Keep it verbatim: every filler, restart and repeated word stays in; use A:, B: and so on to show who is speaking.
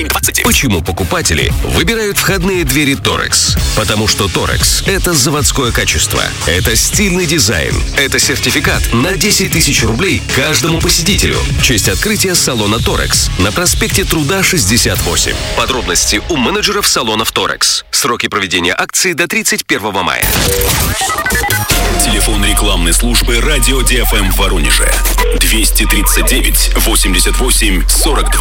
A: семь двадцать девять.
B: Почему покупатели выбирают входные двери Torex? Потому что Torex – это заводское качество, это стильный дизайн, это сертификат на десять тысяч рублей каждому посетителю. В честь открытия салона Torex на проспекте Труда, шестьдесят восемь. Подробности у менеджеров салонов Torex. Сроки проведения акции до тридцать первого мая.
A: Телефон рекламной службы радио ди эф эм в Воронеже. двести тридцать девять восемьдесят восемь сорок два.